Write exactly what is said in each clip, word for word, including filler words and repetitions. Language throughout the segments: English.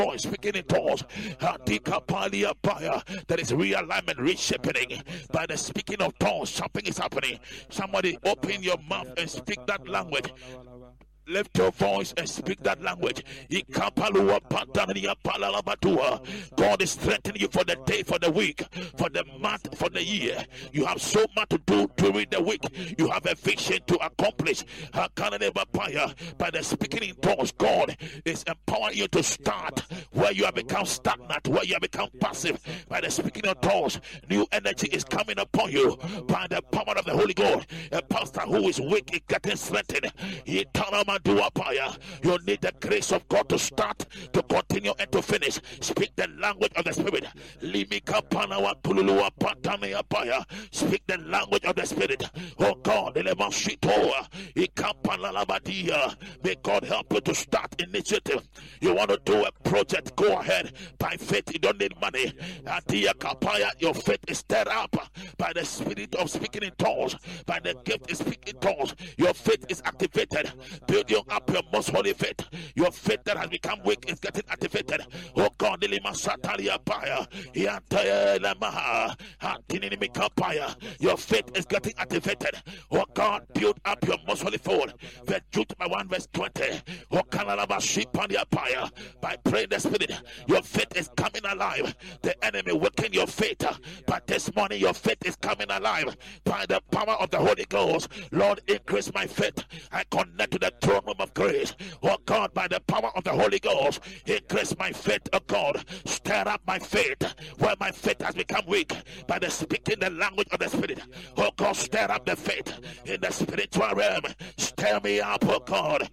voice speaking in tongues. There is realignment, reshaping by the speaking of tongues. Something is happening. Somebody open your mouth and speak that language. Lift your voice and speak that language. God is strengthening you for the day, for the week, for the month, for the year. You have so much to do during the week. You have a vision to accomplish. By the speaking in tongues, God is empowering you to start where you have become stagnant, where you have become passive. By the speaking of tongues, new energy is coming upon you by the power of the Holy Ghost. A pastor who is weak is getting strengthened. He You need the grace of God to start, to continue, and to finish. Speak the language of the Spirit. Speak the language of the Spirit. Oh God, may God help you to start initiative. You want to do a project, go ahead. By faith, you don't need money. Your faith is stirred up by the Spirit of speaking in tongues, by the gift of speaking in tongues. Your faith is activated. Building up your most holy faith. Your faith that has become weak is getting activated. Oh God, your faith is getting activated. Oh God, build up your most holy faith. Verse Jude one verse twenty. Oh by praying the Spirit, your faith is coming alive. The enemy weaken your faith, but this morning your faith is coming alive by the power of the Holy Ghost. Lord, increase my faith. I connect to the throne room of grace. Oh God, by the power of the Holy Ghost, increase my faith. Oh God, stir up my faith where my faith has become weak by the speaking the language of the Spirit. Oh God, stir up the faith in the spiritual realm. Stir me up, oh God,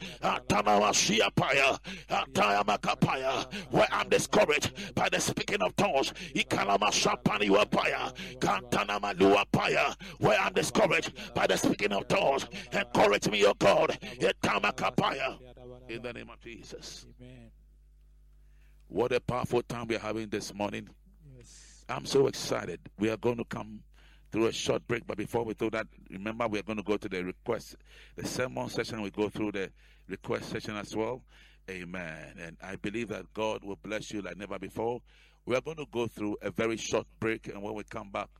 where I'm discouraged by the speaking of tongues. Where I'm discouraged by the speaking of tongues, encourage me, oh God, in the name of Jesus. Amen. What a powerful time we are having this morning. Yes. I'm so excited. We are going to come through a short break, but before we do that, remember we are going to go to the request, the sermon session. We go through the request session as well. Amen. And I believe that God will bless you like never before. We are going to go through a very short break, and when we come back,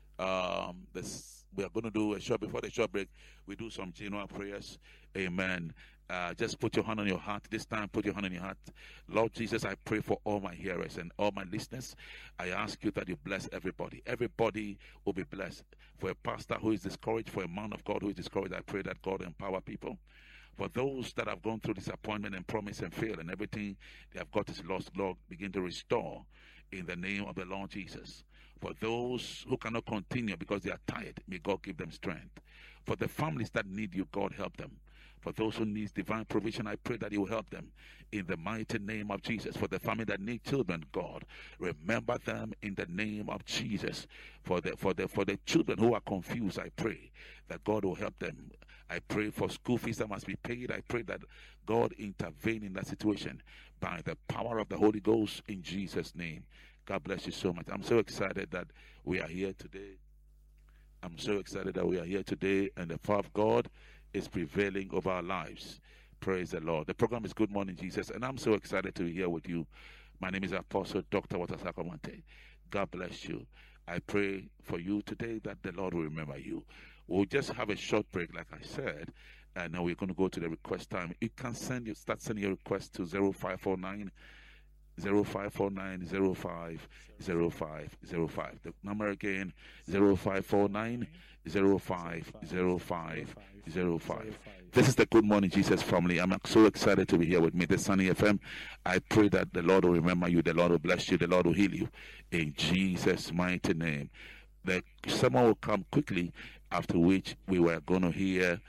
um, this, we are going to do a short, before the short break, we do some general prayers. Amen. Uh, just put your hand on your heart. This time, put your hand on your heart. Lord Jesus, I pray for all my hearers and all my listeners. I ask you that you bless everybody. Everybody will be blessed. For a pastor who is discouraged, for a man of God who is discouraged, I pray that God empower people. For those that have gone through disappointment and promise and fail, and everything they have got is lost, Lord, begin to restore in the name of the Lord Jesus. For those who cannot continue because they are tired, may God give them strength. For the families that need you, God help them. For those who need divine provision, I pray that you will help them in the mighty name of Jesus. For the family that need children, God, remember them in the name of Jesus. For the for the for the children who are confused, I pray that God will help them. I pray for school fees that must be paid. I pray that God intervene in that situation by the power of the Holy Ghost in Jesus' name. God bless you so much. I'm so excited that we are here today. I'm so excited that we are here today, and the power of God is prevailing over our lives. Praise the Lord. The program is Good Morning Jesus, and I'm so excited to be here with you. My name is Apostle Doctor Watasakamante. God bless you. I pray for you today that the Lord will remember you. We'll just have a short break, like I said, and now we're going to go to the request time. You can send you start sending your request to zero five four nine zero five four nine zero five zero five zero five. The number again, zero five four nine zero five zero five zero five. This is the Good Morning Jesus family. I'm so excited to be here with me, the Sunny F M. I pray that the Lord will remember you, the Lord will bless you, the Lord will heal you in Jesus' mighty name. The sermon will come quickly, after which we were going to hear,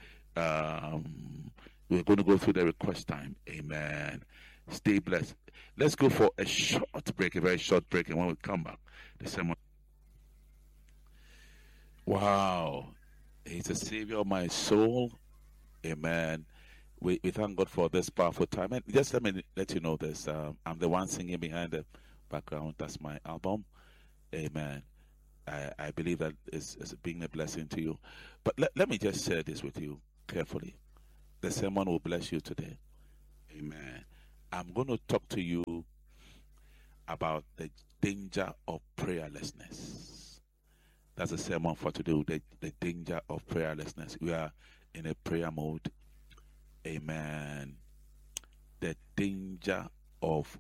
um, we're going to go through the request time. Amen. Stay blessed. Let's go for a short break, a very short break, and when we come back, the sermon. Wow. He's the Savior of my soul. Amen. We, we thank God for this powerful time. And just let me let you know this. Um, I'm the one singing behind the background. That's my album. Amen. I, I believe that is, is being a blessing to you. But let, let me just share this with you carefully. The sermon will bless you today. Amen. I'm going to talk to you about the danger of prayerlessness. That's a sermon for today, the, the danger of prayerlessness. We are in a prayer mode. Amen. The danger of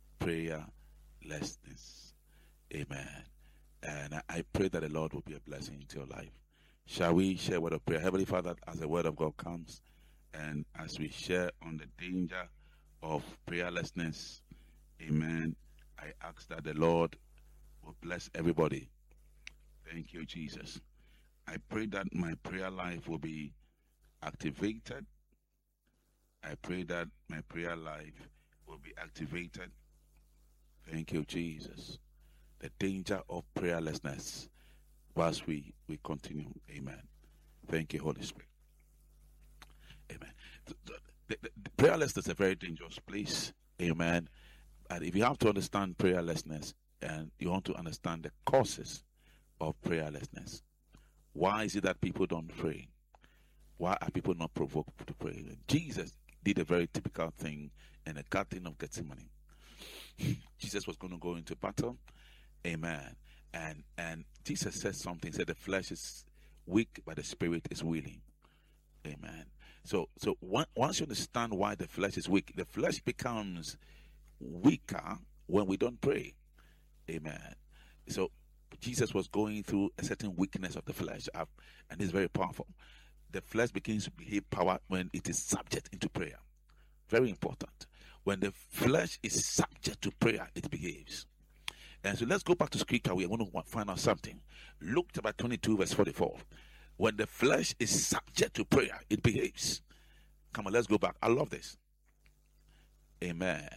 prayerlessness. Amen. And I, I pray that the Lord will be a blessing into your life. Shall we share a word of prayer? Heavenly Father, as the word of God comes, and as we share on the danger of prayerlessness, amen, I ask that the Lord will bless everybody. Thank you, Jesus. I pray that my prayer life will be activated. I pray that my prayer life will be activated. Thank you, Jesus. The danger of prayerlessness. Whilst we, we continue. Amen. Thank you, Holy Spirit. Amen. The, the, the, the prayerlessness is a very dangerous place. Amen. And if you have to understand prayerlessness, and you want to understand the causes of prayerlessness, why is it that people don't pray? Why are people not provoked to pray? Jesus did a very typical thing in the Garden of Gethsemane. Jesus was going to go into battle. Amen. And and Jesus said something. He said the flesh is weak, but the spirit is willing. Amen. So so one, once you understand why the flesh is weak, the flesh becomes weaker when we don't pray. Amen. So Jesus was going through a certain weakness of the flesh, and it's very powerful. The flesh begins to behave power when it is subject into prayer. Very important. When the flesh is subject to prayer, it behaves. And so let's go back to scripture. We want to find out something. Luke chapter twenty-two, verse forty-four. When the flesh is subject to prayer, it behaves. Come on, let's go back. I love this. Amen.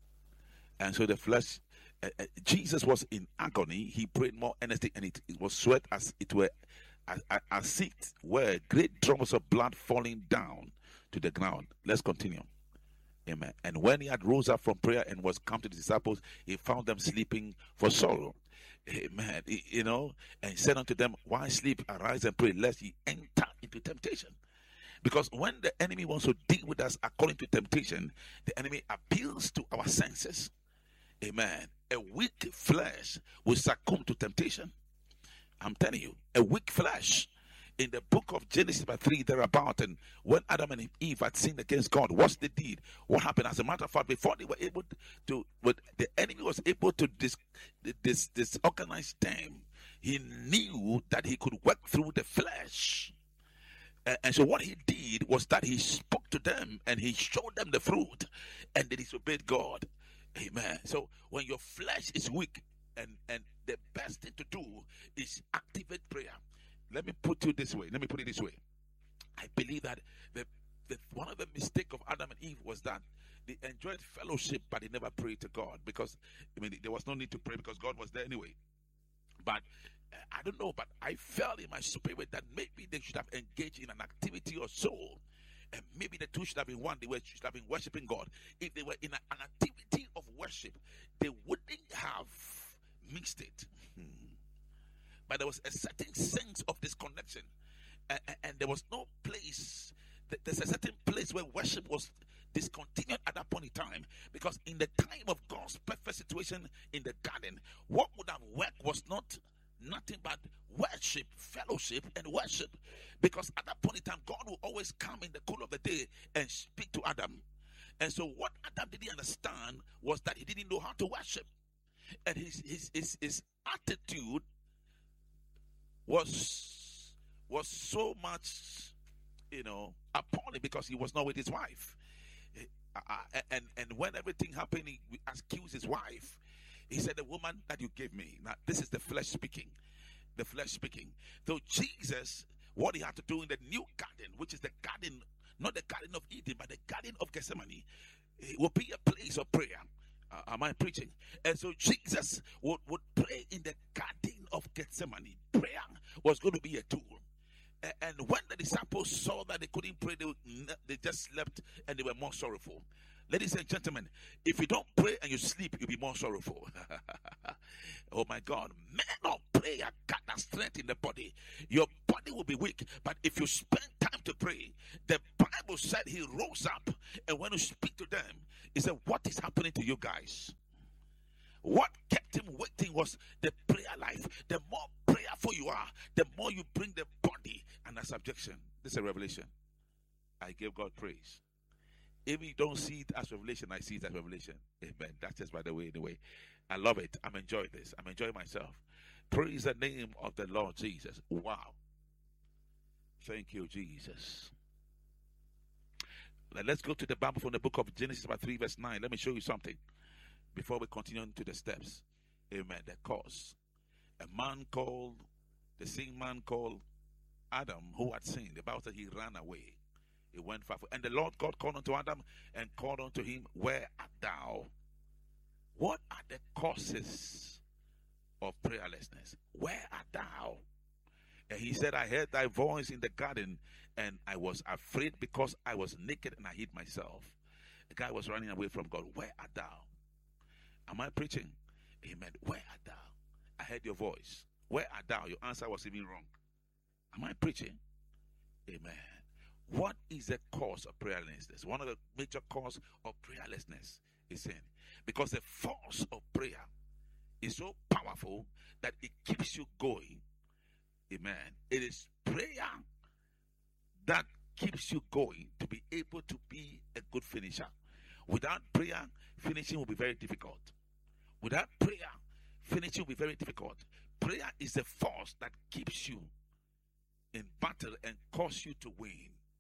And so the flesh, uh, uh, Jesus was in agony. He prayed more earnestly, and it, it was sweat as it were, as, as it were great drops of blood falling down to the ground. Let's continue. Amen. And when he had rose up from prayer and was come to the disciples, he found them sleeping for sorrow. Amen. He, you know, and he said unto them, why sleep? Arise and pray, lest ye enter into temptation. Because when the enemy wants to deal with us according to temptation, the enemy appeals to our senses. Amen. A weak flesh will succumb to temptation. I'm telling you, a weak flesh. In the book of Genesis chapter three, thereabout, and when Adam and Eve had sinned against God, what's the deed? What happened? As a matter of fact, before they were able to, what the enemy was able to dis, dis, disorganize them, he knew that he could work through the flesh. And, and so what he did was that he spoke to them and he showed them the fruit, and they disobeyed God. Amen. So when your flesh is weak, and, and the best thing to do is activate prayer. Let me put you this way. Let me put it this way. I believe that the, the one of the mistakes of Adam and Eve was that they enjoyed fellowship, but they never prayed to God, because I mean there was no need to pray because God was there anyway. But uh, I don't know, but I felt in my spirit that maybe they should have engaged in an activity or so, and maybe the two should have been one. They were should have been worshiping God. If they were in a, an activity of worship, they wouldn't have mixed it. Hmm. But there was a certain sense of disconnection, and, and there was no place. There's a certain place where worship was discontinued at that point in time, because in the time of God's perfect situation in the garden, what would have worked was not nothing but worship, fellowship, and worship. Because at that point in time, God will always come in the cool of the day and speak to Adam. And so what Adam didn't understand was that he didn't know how to worship, and his his his, his attitude was was so much, you know, appalling, because he was not with his wife. Uh, and and when everything happened, he accused his wife. He said, the woman that you gave me. Now, this is the flesh speaking. The flesh speaking. So Jesus, what he had to do in the new garden, which is the garden, not the garden of Eden, but the garden of Gethsemane, it will be a place of prayer. Uh, am I preaching? And so Jesus would, would pray in the garden of Gethsemane. Prayer was going to be a tool. Uh, and when the disciples saw that they couldn't pray, they, would, they just slept and they were more sorrowful. Ladies and gentlemen, if you don't pray and you sleep, you'll be more sorrowful. Oh my God. Men of prayer gather strength in the body. Your body will be weak, but if you spend time to pray, the Bible said he rose up, and when you speak to them, he said, what is happening to you guys? What was the prayer life. The more prayerful you are, the more you bring the body under subjection. This is a revelation. I give God praise. If you don't see it as revelation, I see it as revelation. Amen. That's just by the way, anyway. I love it. I'm enjoying this. I'm enjoying myself. Praise the name of the Lord Jesus. Wow. Thank you, Jesus. Now let's go to the Bible from the book of Genesis, chapter three, verse nine. Let me show you something before we continue into the steps. Amen. The cause. A man called, the same man called Adam, who had sinned. The Bible said he ran away. He went far. And the Lord God called unto Adam and called unto him, where art thou? What are the causes of prayerlessness? Where art thou? And he said, I heard thy voice in the garden, and I was afraid because I was naked and I hid myself. The guy was running away from God. Where art thou? Am I preaching? Amen. Where art thou? I heard your voice. Where art thou? Your answer was even wrong. Am I preaching? Amen. What is the cause of prayerlessness? One of the major causes of prayerlessness is sin. Because the force of prayer is so powerful that it keeps you going. Amen. It is prayer that keeps you going to be able to be a good finisher. Without prayer, finishing will be very difficult. Without prayer, finishing will be very difficult. Prayer is the force that keeps you in battle and cause you to win.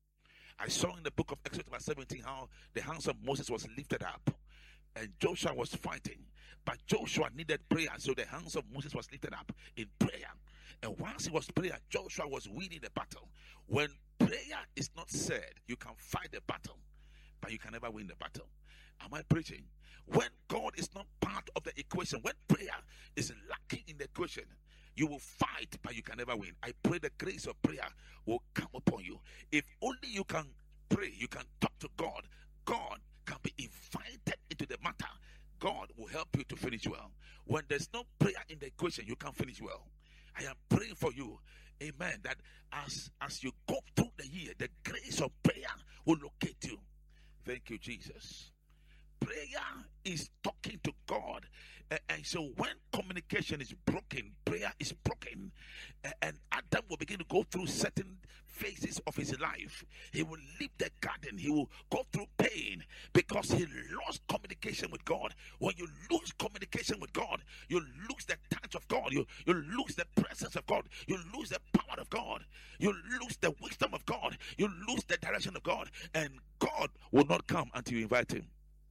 I saw in the book of Exodus seventeen how the hands of Moses was lifted up and Joshua was fighting, but Joshua needed prayer, so the hands of Moses was lifted up in prayer. And once he was prayer, Joshua was winning the battle. When prayer is not said, you can fight the battle, but you can never win the battle. Am I preaching? When God is not part of the equation, when prayer is lacking in the equation, you will fight, but you can never win. I pray the grace of prayer will come upon you. If only you can pray, you can talk to God, God can be invited into the matter. God will help you to finish well. When there's no prayer in the equation, you can't finish well. I am praying for you, amen, that as, as you go through the year, the grace of prayer will locate you. Thank you, Jesus. Prayer is talking to God. Uh, and so when communication is broken, prayer is broken, uh, and Adam will begin to go through certain phases of his life. He will leave the garden. He will go through pain because he lost communication with God. When you lose communication with God, you lose the touch of God. You, you lose the presence of God. You lose the power of God. You lose the wisdom of God. You lose the direction of God. And God will not come until you invite him.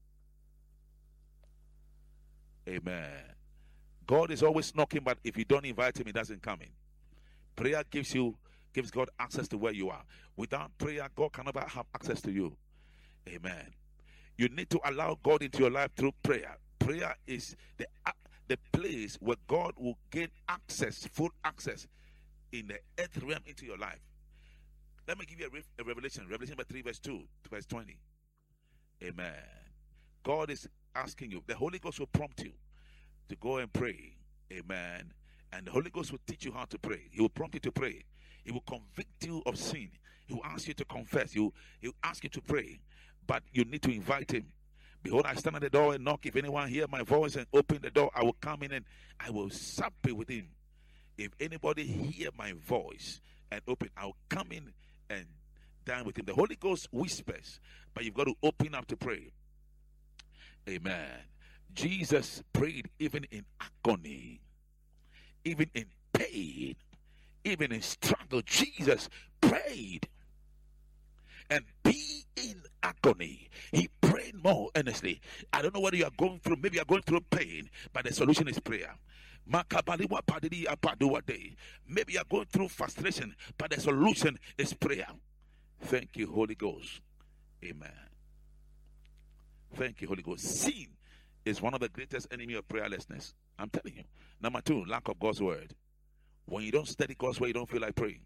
Amen. God is always knocking, but if you don't invite him, he doesn't come in. Prayer gives you, gives God access to where you are. Without prayer, God can never have access to you. Amen. You need to allow God into your life through prayer. Prayer is the, uh, the place where God will gain access, full access in the earth realm into your life. Let me give you a, re- a revelation. Revelation three, verse two to verse twenty. Amen. God is asking you. The Holy Ghost will prompt you to go and pray. Amen. And the Holy Ghost will teach you how to pray. He will prompt you to pray. He will convict you of sin. He will ask you to confess. He will, he will ask you to pray. But you need to invite him. Behold, I stand at the door and knock. If anyone hear my voice and open the door, I will come in and I will sup with him. If anybody hear my voice and open, I will come in and dine with him. The Holy Ghost whispers, but you've got to open up to pray. Amen. Jesus prayed even in agony, even in pain, even in struggle. Jesus prayed, and be in agony. He prayed more earnestly. I don't know whether you are going through, maybe you are going through pain, but the solution is prayer. Maybe you are going through frustration, but the solution is prayer. Thank you, Holy Ghost. Amen. Thank you, Holy Ghost. Sin is one of the greatest enemy of prayerlessness. I'm telling you. Number two, lack of God's word. When you don't study God's word, you don't feel like praying.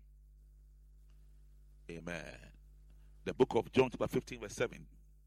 Amen. The book of John, chapter fifteen, verse seven.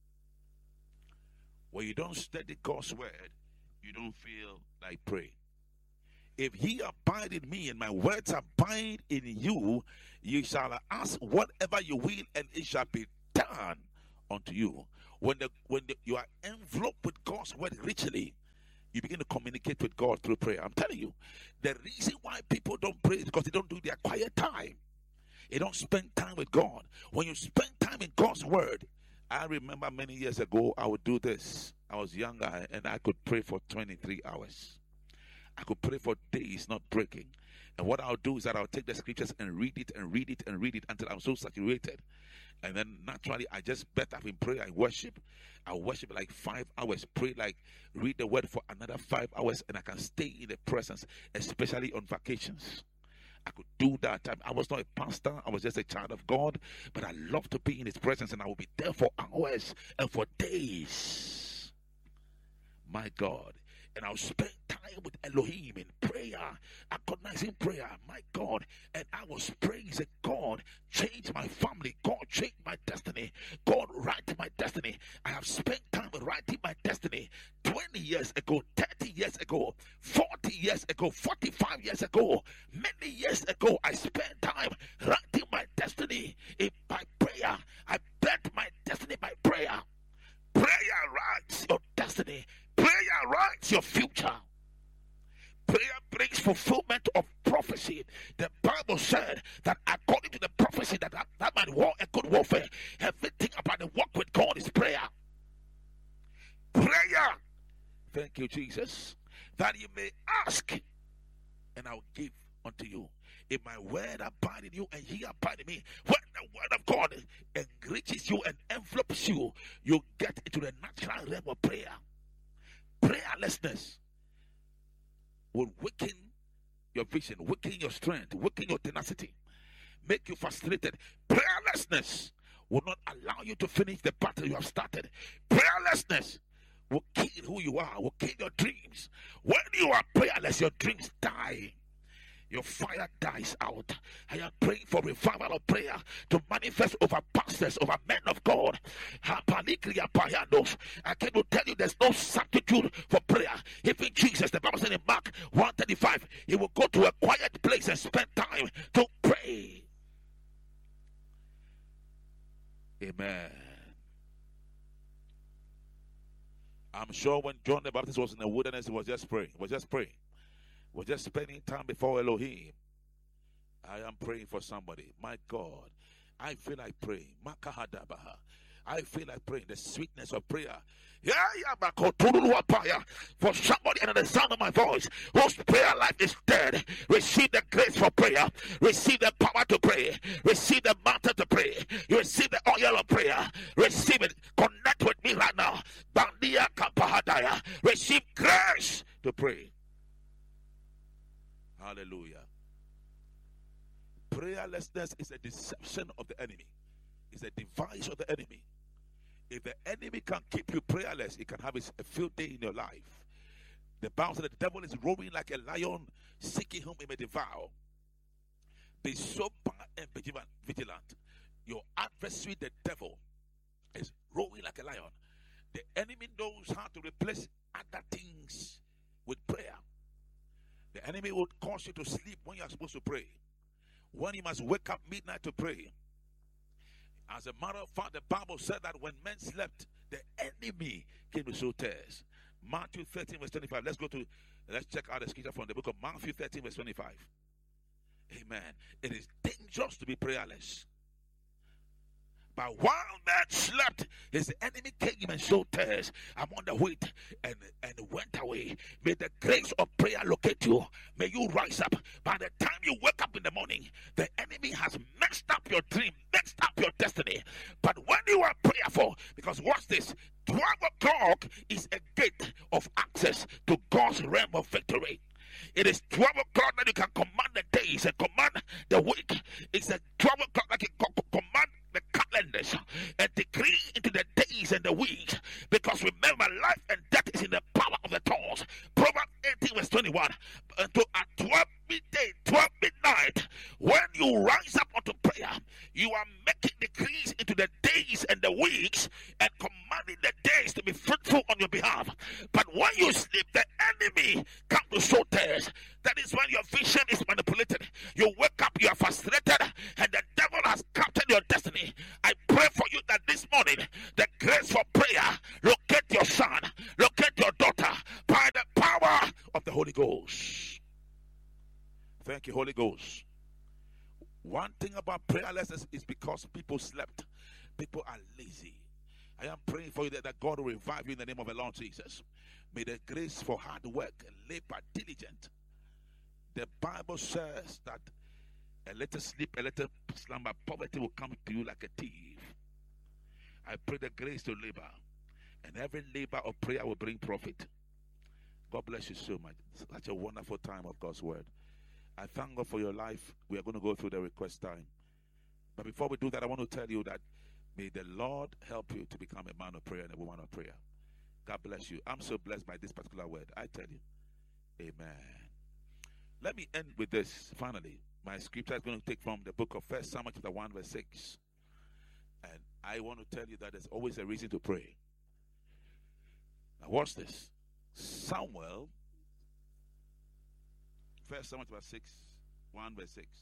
When you don't study God's word, you don't feel like praying. If ye abide in me and my words abide in you, you shall ask whatever you will, and it shall be done unto you. When the when the, you are enveloped with God's word richly, You begin to communicate with God through prayer. I'm telling you, the reason why people don't pray is because they don't do their quiet time. They don't spend time with God. When you spend time in God's word, I remember many years ago, I would do this. I was younger and I could pray for twenty-three hours. I could pray for days, not breaking. And what I'll do is that I'll take the scriptures and read it and read it and read it until I'm so saturated. And then naturally, I just bet up in prayer. I worship. I worship like five hours. Pray like, read the word for another five hours. And I can stay in the presence, especially on vacations. I could do that. I was not a pastor. I was just a child of God. But I love to be in his presence. And I will be there for hours and for days. My God. And I'll spend time with Elohim in prayer, agonizing prayer, my God. And I was praying, say, God, change my family. God, change my destiny. God, write my destiny. I have spent time writing my destiny twenty years ago, thirty years ago, forty years ago, forty-five years ago, many years ago. I spent time writing my destiny in my prayer. I bet my destiny by prayer. Prayer writes your destiny. Prayer writes your future. Prayer brings fulfillment of prophecy. The Bible said that according to the prophecy that that, that man war a good warfare, everything about the walk with God is prayer. Prayer. Thank you, Jesus. That you may ask, and I'll give unto you. If my word abide in you and ye abide in me, when the word of God enriches you and envelopes you, you get into the natural realm of prayer. Prayerlessness will weaken your vision, weaken your strength, weaken your tenacity, make you frustrated. Prayerlessness will not allow you to finish the battle you have started. Prayerlessness will kill who you are, will kill your dreams. When you are prayerless, your dreams die. Your fire dies out. I am praying for revival of prayer to manifest over pastors, over men of God. I came to tell you there's no substitute for prayer. Even Jesus, the Bible said in Mark one thirty-five, he will go to a quiet place and spend time to pray. Amen. I'm sure when John the Baptist was in the wilderness, he was just praying. He was just praying. We're just spending time before Elohim. I am praying for somebody. My God, I feel like praying. I feel like praying. The sweetness of prayer. For somebody under the sound of my voice whose prayer life is dead, receive the grace for prayer. Receive the power to pray. Receive the mantle to pray. You receive the oil of prayer. Receive it. Connect with me right now. Bandia Kapahadaya. Receive grace to pray. Hallelujah. Prayerlessness is a deception of the enemy. It's a device of the enemy. If the enemy can keep you prayerless, he can have a field day in your life. The Bible said the devil is roaring like a lion, seeking whom he may devour. Be sober and vigilant. Your adversary, the devil, is roaring like a lion. The enemy knows how to replace other things with prayer. The enemy will cause you to sleep when you are supposed to pray. When you must wake up midnight to pray. As a matter of fact, the Bible said that when men slept, the enemy came to sow tares. Matthew thirteen verse twenty-five. Let's go to, let's check out the scripture from the book of Matthew thirteen verse twenty-five. Amen. It is dangerous to be prayerless. But while man slept, his enemy came and sowed tares among the wheat and, and went away. May the grace of prayer locate you. May you rise up. By the time you wake up in the morning, the enemy has messed up your dream, messed up your destiny. But when you are prayerful, because watch this, twelve o'clock is a gate of access to God's realm of victory. It is twelve o'clock that you can command the days and command the week. It's a twelve o'clock that you can command the calendars and decree into the days and the weeks, because remember, life and death is in the power of the tongue. Proverbs eighteen verse twenty-one. Until at twelve midday, twelve midnight, when you rise up unto prayer, you are making decrees into the days and the weeks and commanding the days to be fruitful on your behalf. But when you sleep, the enemy comes to sow tares. That is when your vision is manipulated. You wake up, you are frustrated, and the devil has captured your destiny. I pray for you that this morning, the grace for prayer locate your son, locate your daughter, by the power of the Holy Ghost. Thank you, Holy Ghost. One thing about prayerlessness is because people slept. People are lazy. I am praying for you that, that God will revive you in the name of the Lord Jesus. May the grace for hard work and labor diligent. The Bible says that a little sleep, a little slumber, poverty will come to you like a thief. I pray the grace to labor, and every labor of prayer will bring profit. God bless you so much. It's such a wonderful time of God's word. I thank God for your life. We are going to go through the request time. But before we do that, I want to tell you that may the Lord help you to become a man of prayer and a woman of prayer. God bless you. I'm so blessed by this particular word. I tell you. Amen. Let me end with this. Finally, my scripture is going to take from the book of First Samuel chapter one verse six. And I want to tell you that there's always a reason to pray. Now watch this. Samuel, First Samuel chapter six, one verse six.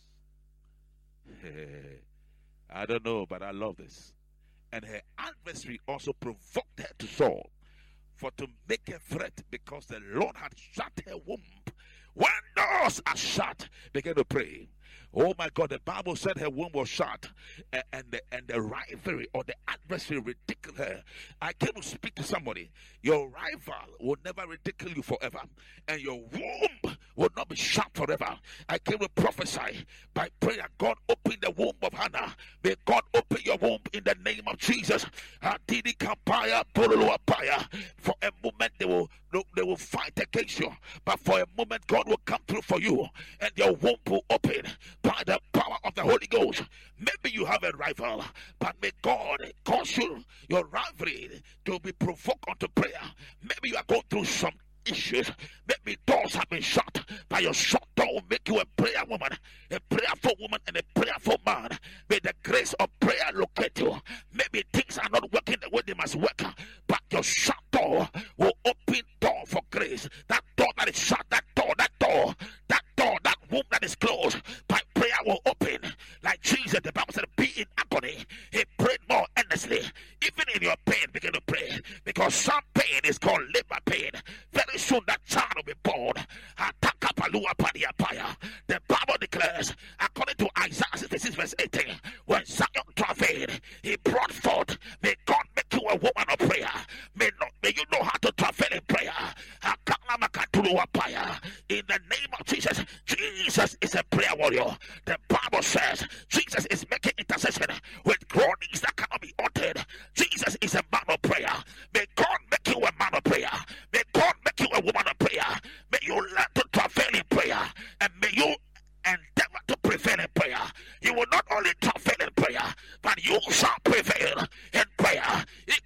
I don't know, but I love this. And her adversary also provoked her to Saul for to make a threat, because the Lord had shut her womb. When doors are shut, begin to pray. Oh my God, the Bible said her womb was shut, and, and the and the rivalry or the adversary ridiculed her. I came to speak to somebody. Your rival will never ridicule you forever, and your womb will not be shut forever. I came to prophesy by prayer. God open the womb of Hannah. May God open your womb in the name of Jesus. For a moment they will they will fight against you, but for a moment God will come through for you, and your womb will open by the power of the Holy Ghost. Maybe you have a rival, but may God cause you, your rivalry, to be provoked unto prayer. Maybe you are going through some issues. Maybe doors have been shut, but your shut door will make you a prayer woman, a prayerful woman, and a prayerful man. May the grace of prayer locate you. Maybe things are not working the way they must work, but your shut door will open door for grace. That door that is shut, that door, that door, that door, that womb that is closed, by prayer will open. Like Jesus, the Bible said, be in agony. He prayed more earnestly. Even in your pain, begin to pray, because some pain is called labor pain. Very soon that child will be born. The Bible declares, according to Isaiah sixty-six verse eighteen, when Zion travailed, he brought forth. May God make you a woman of prayer. May, not, may you know how to travail in prayer. In the name of Jesus, Jesus is a prayer warrior. The Bible says Jesus is making intercession with groanings that cannot be uttered. Jesus is a man of prayer. May God make you a man of prayer. May God make you a woman of prayer. May you learn to travail in prayer, and may you endeavor to prevail in prayer. You will not only travail in prayer, but you shall prevail in prayer.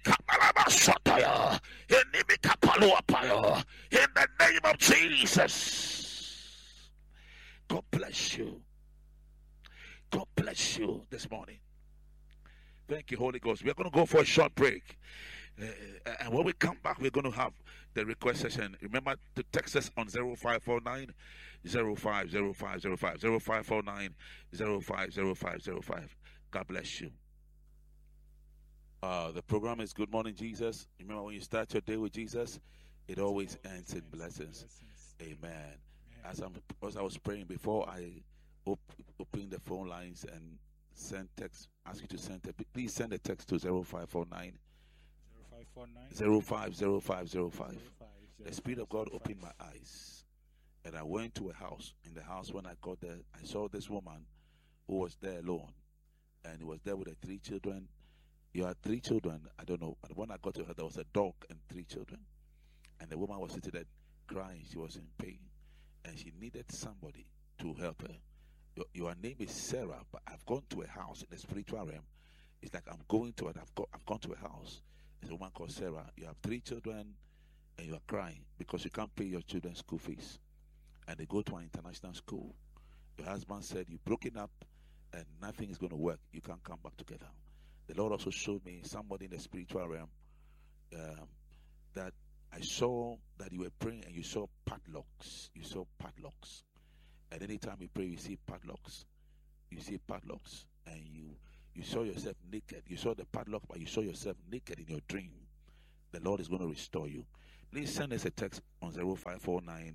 In the name of Jesus. God bless you. God bless you this morning. Thank you, Holy Ghost. We're going to go for a short break. Uh, and when we come back, we're going to have the request session. Remember to text us on zero five four nine, zero five zero five zero five, zero five four nine, zero five zero five zero five. God bless you. Uh, the program is Good Morning Jesus. Remember, when you start your day with Jesus, it always ends in blessings. Amen. As, I'm, as I was praying before, I op- opened the phone lines and send text. Ask you to send a, please send a text to zero five four nine, zero five zero five zero five. The Spirit of God opened my eyes, and I went to a house. In the house, when I got there, I saw this woman who was there alone, and he was there with her three children. You had three children, I don't know, but when I got to her, there was a dog and three children, and the woman was sitting there crying. She was in pain, and she needed somebody to help her. Your, your name is Sarah, but I've gone to a house in the spiritual realm. It's like I'm going to it. I've got, I've gone to a house. There's a woman called Sarah. You have three children, and you are crying because you can't pay your children's school fees, and they go to an international school. Your husband said you've broken up, and nothing is going to work. You can't come back together. The Lord also showed me somebody in the spiritual realm um, that I saw that you were praying and you saw padlocks. You saw padlocks. And anytime you pray, you see padlocks. You see padlocks. And you, you saw yourself naked. You saw the padlock, but you saw yourself naked in your dream. The Lord is going to restore you. Please send us a text on zero five four nine,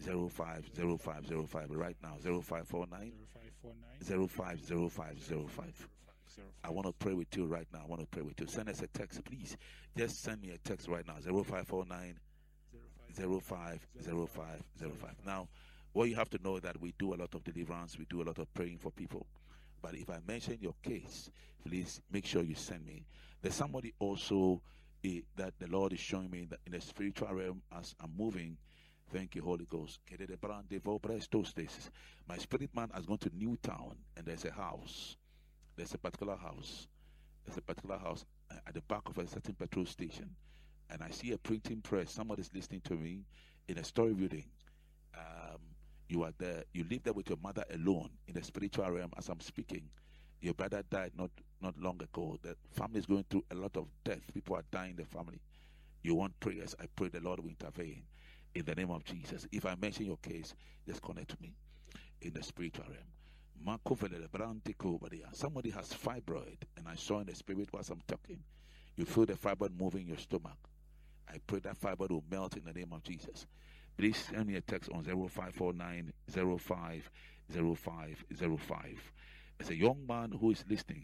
zero five zero five zero five right now. zero five four nine zero five zero five zero five. I want to pray with you right now. I want to pray with you. Send us a text, please. Just send me a text right now. zero five four nine zero five zero five zero five. Now, what you have to know that we do a lot of deliverance. We do a lot of praying for people. But if I mention your case, please make sure you send me. There's somebody also uh, that the Lord is showing me that in the spiritual realm as I'm moving. Thank you, Holy Ghost. My spirit man has gone to Newtown, and there's a house. There's a particular house. There's a particular house at the back of a certain petrol station. And I see a printing press. Somebody's listening to me in a story building. Um, you are there. You live there with your mother alone in the spiritual realm as I'm speaking. Your brother died not, not long ago. The family is going through a lot of death. People are dying in the family. You want prayers. I pray the Lord will intervene in the name of Jesus. If I mention your case, just connect to me in the spiritual realm. Somebody has fibroid, and I saw in the spirit whilst I'm talking. You feel the fibroid moving your stomach. I pray that fibroid will melt in the name of Jesus. Please send me a text on zero five four nine zero five zero five zero five. As a young man who is listening,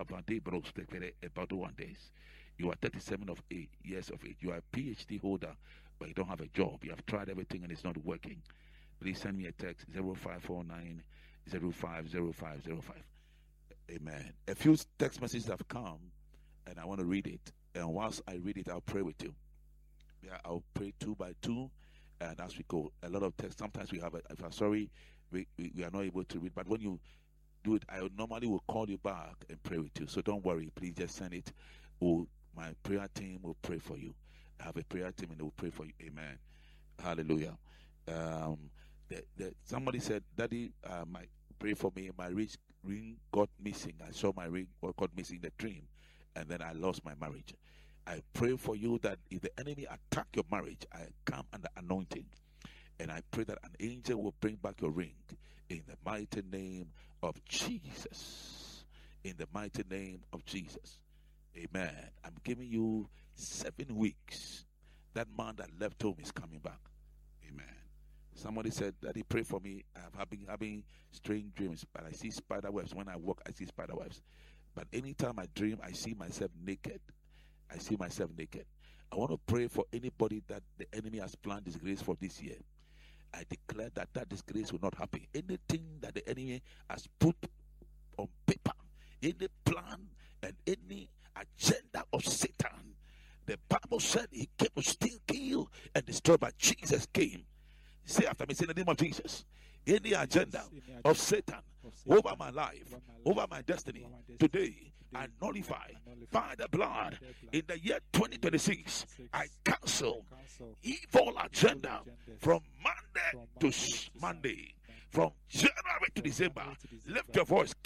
you are thirty-seven of eight years of age. You are a P H D holder, but you don't have a job. You have tried everything and it's not working. Please send me a text zero five four nine zero five zero five zero five. Amen. A few text messages have come, and I want to read it. And whilst I read it, I'll pray with you. Yeah, I'll pray two by two, and as we go, a lot of text. Sometimes we have a, if I'm sorry, we, we, we are not able to read. But when you do it, I normally will call you back and pray with you. So don't worry. Please just send it. Or my prayer team will pray for you. I have a prayer team, and they will pray for you. Amen. Hallelujah. Um, the, the, somebody said, Daddy, uh, my pray for me. My ring, ring got missing. I saw my ring got missing in the dream, and then I lost my marriage. I pray for you that if the enemy attack your marriage, I come under anointing, and I pray that an angel will bring back your ring in the mighty name of Jesus. In the mighty name of Jesus. Amen. I'm giving you seven weeks. That man that left home is coming back. Amen. Somebody said, Daddy, pray for me. I've been having strange dreams, but I see spider webs. When I walk, I see spider webs. But anytime I dream, I see myself naked. I see myself naked. I want to pray for anybody that the enemy has planned disgrace for this year. I declare that that disgrace will not happen. Anything that the enemy has put on paper, any plan and any agenda of Satan, the Bible said he came to steal, kill, and destroy, but Jesus came. Say after me, say in the name of Jesus. Any agenda of Satan over my life, over my destiny, today, I nullify by the blood. In the year twenty twenty-six, I cancel evil agenda from Monday to Monday, from January to December. Lift your voice.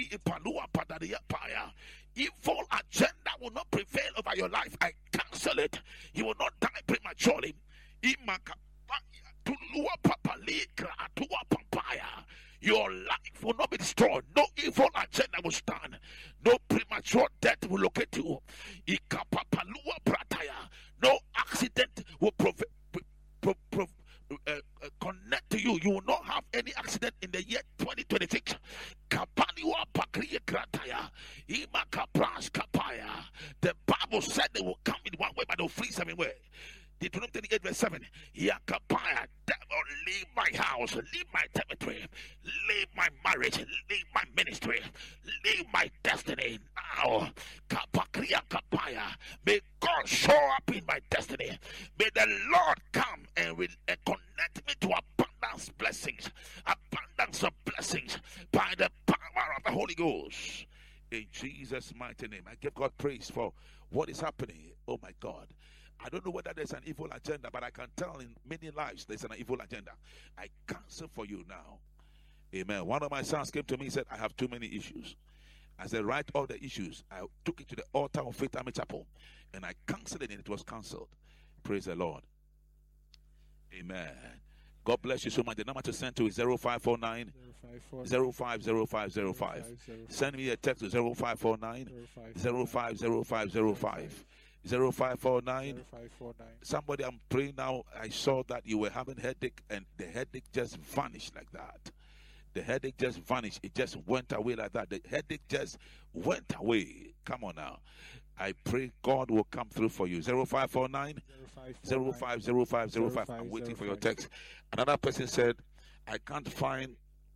Evil agenda will not prevail over your life. I cancel it. You will not die prematurely. Your life will not be destroyed. No evil agenda will stand. No premature death will locate you. No accident will prov- prov- prov- uh, uh, connect to you. You will not have any accident in the year twenty twenty-six. The Bible said they will come in one way, but they'll flee seven ways. Deuteronomy twenty-eight verse seven. Yakapaya, devil, leave my house, leave my territory, leave my marriage, leave my ministry, leave my destiny. Now, Kapakria Kapaya, may God show up in my destiny. May the Lord come and, re- and connect me to abundance blessings, abundance of blessings by the power of the Holy Ghost. In Jesus' mighty name, I give God praise for what is happening. Oh my God. I don't know whether there's an evil agenda, but I can tell in many lives there's an evil agenda. I cancel for you now. Amen. One of my sons came to me and said, I have too many issues. I said, write all the issues. I took it to the altar of Faith Army Chapel, and I canceled it, and it was cancelled. Praise the Lord. Amen. God bless you so much. The number to send to is zero five four nine zero five zero five zero five. Send me a text to zero five four nine zero five zero five zero five. zero five four nine. zero five four nine. Somebody, I'm praying now. I saw that you were having headache and the headache just vanished like that. The headache just vanished. It just went away like that. The headache just went away. Come on now. I pray God will come through for you. zero five four nine. zero five zero five zero five. I'm waiting for your text. Another person said, I can't find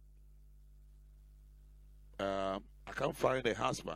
uh, I can't find a husband.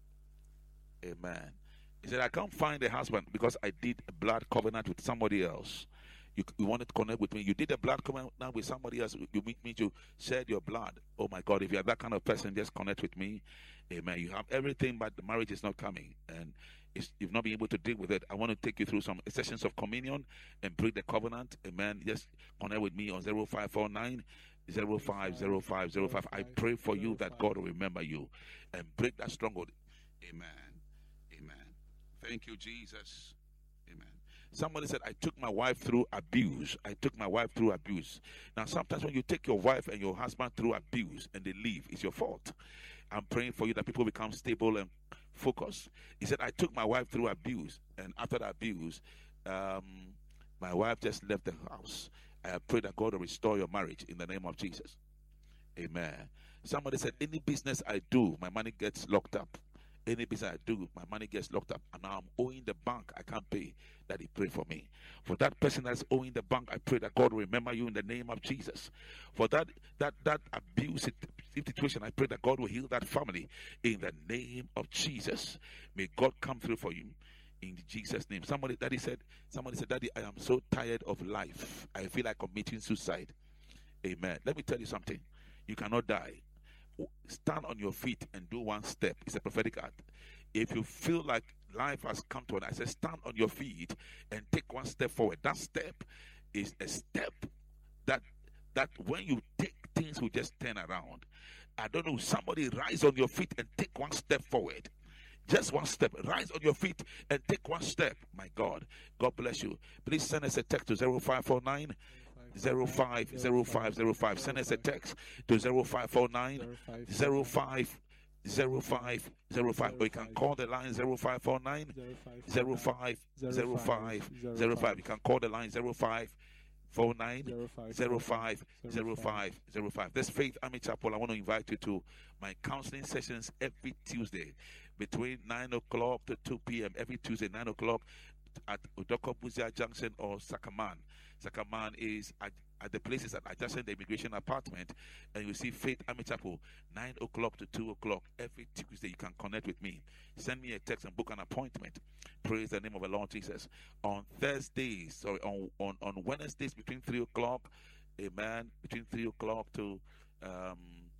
Amen. He said, I can't find a husband because I did a blood covenant with somebody else. You, you wanted to connect with me. You did a blood covenant with somebody else. You meet me to shed your blood. Oh my God, if you're that kind of person, just connect with me. Amen. You have everything, but the marriage is not coming. And it's, you've not been able to deal with it. I want to take you through some sessions of communion and break the covenant. Amen. Just connect with me on zero five four nine. zero five zero five zero five. I pray for you that God will remember you and break that stronghold. Amen. Amen. Thank you, Jesus. Amen. Somebody said, I took my wife through abuse. I took my wife through abuse. Now, sometimes when you take your wife and your husband through abuse and they leave, it's your fault. I'm praying for you that people become stable and focused. He said, I took my wife through abuse. And after the abuse, um, my wife just left the house. I pray that God will restore your marriage in the name of Jesus. Amen. Somebody said, any business I do, my money gets locked up. Any business I do, my money gets locked up. And now I'm owing the bank. I can't pay. That He pray for me. For that person that's owing the bank, I pray that God will remember you in the name of Jesus. For that that that abusive situation, I pray that God will heal that family in the name of Jesus. May God come through for you in Jesus' name. Somebody, Daddy said, somebody said, Daddy, I am so tired of life. I feel like committing suicide. Amen. Let me tell you something. You cannot die. Stand on your feet and do one step. It's a prophetic act. If you feel like life has come to an end, I say stand on your feet and take one step forward. That step is a step that that when you take, things will just turn around. I don't know, somebody rise on your feet and take one step forward. Just one step. Rise on your feet and take one step. My God. God bless you. Please send us a text to zero five four nine. zero five zero five zero five. Send us a text to zero five four nine zero five zero five zero five. Or you can call the line zero five four nine zero five zero five zero five. You can call the line zero five four nine zero five zero five zero five. This Faith Army Chapel, I want to invite you to my counseling sessions every Tuesday between nine o'clock to two p.m. Every Tuesday, nine o'clock at Udoko Buzia Junction or Sakaman. Sakaman is at, at the places that adjacent the immigration apartment, and you see Faith Army Chapel, nine o'clock to two o'clock every Tuesday. You can connect with me. Send me a text and book an appointment. Praise the name of the Lord Jesus. On Thursdays, sorry, on, on, on Wednesdays between three o'clock, amen, between three o'clock to um,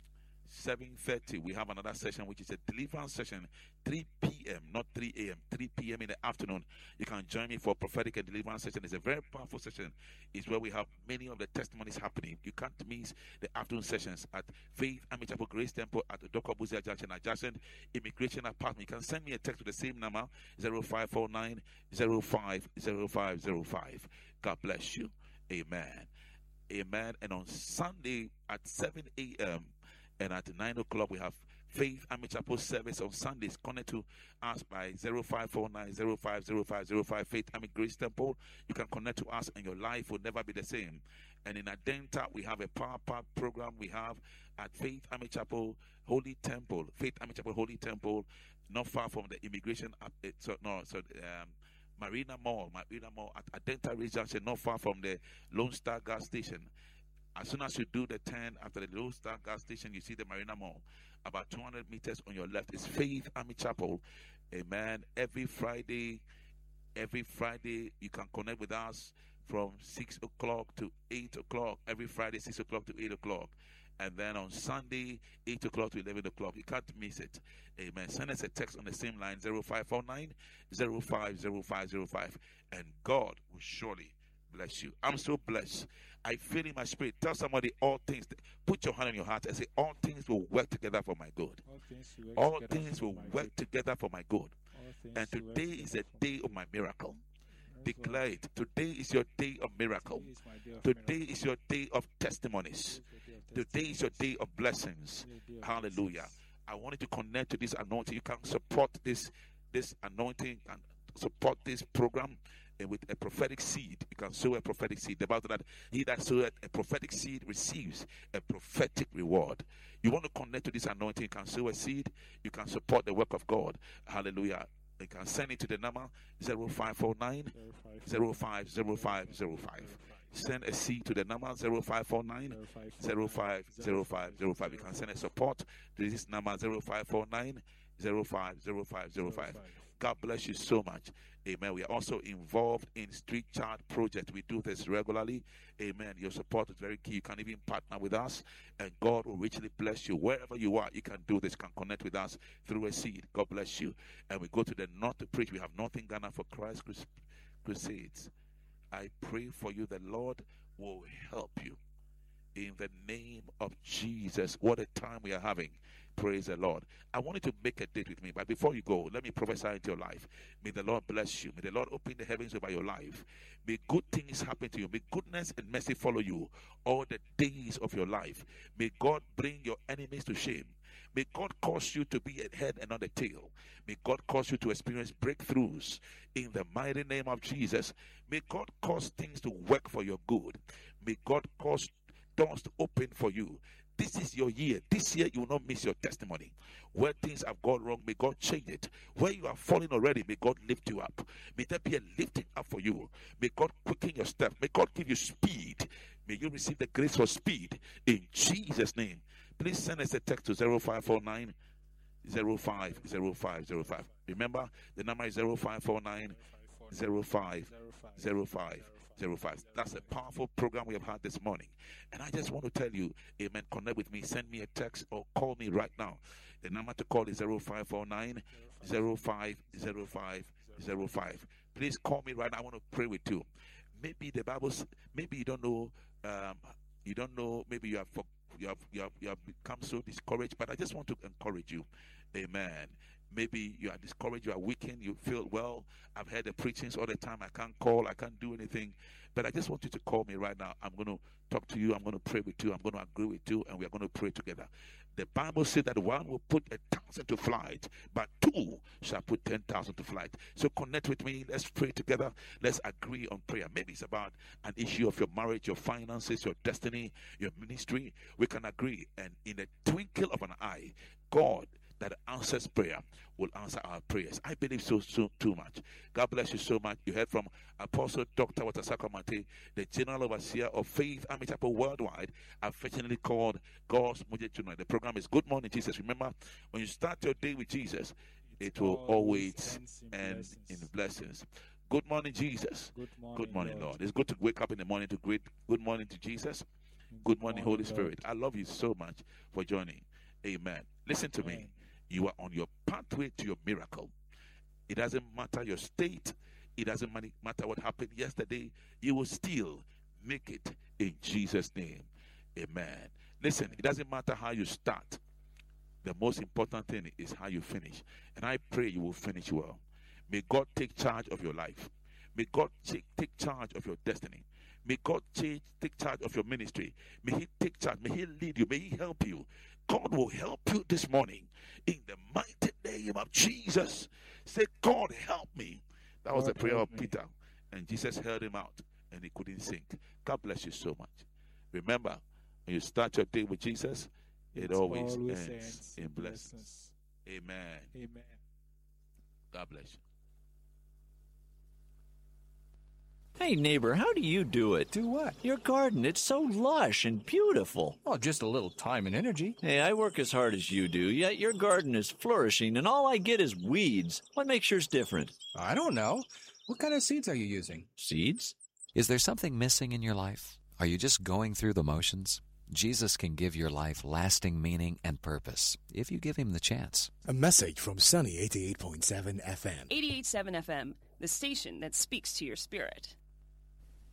seven thirty, we have another session which is a deliverance session, three p.m. not three a.m. three p.m. in the afternoon. You can join me for prophetic and deliverance session. It's a very powerful session. It's where we have many of the testimonies happening. You can't miss the afternoon sessions at Faith Army Chapel Grace Temple at the Doko Buzia Junction adjacent immigration apartment. You can send me a text to the same number zero five four nine zero five zero five zero five. God bless you. Amen. Amen. And on Sunday at seven a.m. and at nine o'clock, we have Faith Army Chapel service on Sundays. Connect to us by zero five four nine zero five zero five zero five. Faith Army Grace Temple. You can connect to us and your life will never be the same. And in Adenta, we have a power pack program. We have at Faith Army Chapel Holy Temple. Faith Army Chapel Holy Temple, not far from the immigration. Uh, so, no, so um, Marina Mall, Marina Mall at Adenta Ridge Junction, not far from the Lone Star gas station. As soon as you do the turn after the Lone Star gas station, you see the Marina Mall. About two hundred meters on your left is Faith Army Chapel. Amen. Every Friday, every Friday, you can connect with us from six o'clock to eight o'clock. Every Friday, six o'clock to eight o'clock. And then on Sunday, eight o'clock to eleven o'clock. You can't miss it. Amen. Send us a text on the same line, zero five four nine zero five zero five zero five. And God will surely bless you. I'm so blessed. I feel in my spirit. Tell somebody all things. Put your hand on your heart and say, all things will work together for my good. All things will work, all together, things for will my work good. together for my good. And All things will today work is a together for day of my miracle. Yes, Declare Lord. it. Today is your day of miracle. Today is my day of Today miracle. is your day of testimonies. Today is your day of Today is your day of blessings. testimonies. Today is your day of Hallelujah. blessings. I want you to connect to this anointing. You can support this this anointing and support this program and with a prophetic seed, you can sow a prophetic seed. The Bible that he that soweth a prophetic seed receives a prophetic reward. You want to connect to this anointing, you can sow a seed, you can support the work of God. Hallelujah. You can send it to the number zero five four nine, zero five zero five zero five. Send a seed to the number zero five four nine, zero five zero five zero five. You can send a support to this number zero five four nine, zero five zero five zero five. God bless you so much. Amen. We are also involved in Street Child Project. We do this regularly. Amen. Your support is very key. You can even partner with us, and God will richly bless you. Wherever you are, you can do this. Can connect with us through a seed. God bless you. And we go to the North to preach. We have North in Ghana for Christ Crusades. I pray for you. The Lord will help you. In the name of Jesus. What a time we are having. Praise the Lord. I want you to make a date with me, but before you go, let me prophesy into your life. May the Lord bless you. May the Lord open the heavens over your life. May good things happen to you. May goodness and mercy follow you all the days of your life. May God bring your enemies to shame. May God cause you to be a head and not a tail. May God cause you to experience breakthroughs in the mighty name of Jesus. May God cause things to work for your good. May God cause doors to open for you. This is your year. This year you will not miss your testimony. Where things have gone wrong, may God change it. Where you are falling already, may God lift you up. May there be a lifting up for you. May God quicken your step. May God give you speed. May you receive the grace for speed in Jesus' name. Please send us a text to zero five four nine, zero five zero five zero five. Remember, the number is zero five four nine, zero five zero five zero five. That's a powerful program we have had this morning. And I just want to tell you, amen, connect with me. Send me a text or call me right now. The number to call is zero five four nine, zero five zero five zero five. Please call me right now. I want to pray with you. Maybe the Bible's, maybe you don't know, um, you don't know, maybe you have, you have, you have, you have become so discouraged, but I just want to encourage you. Amen. Maybe you are discouraged, you are weakened, you feel, well, I've heard the preachings all the time, I can't call, I can't do anything. But I just want you to call me right now. I'm going to talk to you, I'm going to pray with you, I'm going to agree with you, and we are going to pray together. The Bible says that one will put a thousand to flight, but two shall put ten thousand to flight. So connect with me, let's pray together, let's agree on prayer. Maybe it's about an issue of your marriage, your finances, your destiny, your ministry. We can agree, and in the twinkle of an eye, God that answers prayer will answer our prayers. I believe so, so too much. God bless you so much. You heard from Apostle Doctor Watasako Mate, the General Overseer of Faith Army Chapel Worldwide, affectionately called God's Mujay Tonight. The program is Good Morning Jesus. Remember, when you start your day with Jesus, it will always end in blessings. Good morning, Jesus. Good morning, Good morning, Lord. Lord. It's good to wake up in the morning to greet good morning to Jesus. Good morning, Holy Spirit. I love you so much for joining. Amen. Listen to me. You are on your pathway to your miracle. It doesn't matter your state. It doesn't matter what happened yesterday. You will still make it in Jesus' name. Amen. Listen, it doesn't matter how you start. The most important thing is how you finish. And I pray you will finish well. May God take charge of your life. May God take, take charge of your destiny. May God change, take charge of your ministry. May He take charge. May He lead you. May He help you. God will help you this morning in the mighty name of Jesus. Say, God, help me. That was God, the prayer of help me. Peter. And Jesus held him out and he couldn't sink. God bless you so much. Remember, when you start your day with Jesus, it, It always, always ends, ends in in blessings. blessings. Amen. Amen. God bless you. Hey, neighbor, how do you do it? Do what? Your garden, it's so lush and beautiful. Oh, just a little time and energy. Hey, I work as hard as you do, yet your garden is flourishing and all I get is weeds. What makes yours different? I don't know. What kind of seeds are you using? Seeds? Is there something missing in your life? Are you just going through the motions? Jesus can give your life lasting meaning and purpose if you give Him the chance. A message from Sunny eighty-eight point seven F M. eighty-eight point seven F M, the station that speaks to your spirit.